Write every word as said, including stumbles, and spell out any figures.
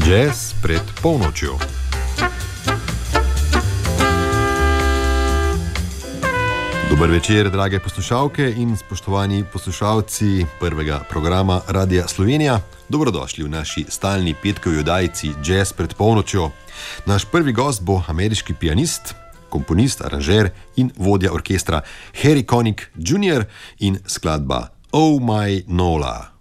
Jazz pred polnočjo. Dober večer, drage poslušalke in spoštovani poslušalci prvega programa Radia Slovenija. Dobrodošli v naši stalni petkovi oddaji Jazz pred polnočjo. Naš prvi gost bo ameriški pianist, komponist, aranžer in vodja orkestra Harry Connick junior in skladba Oh My Nola.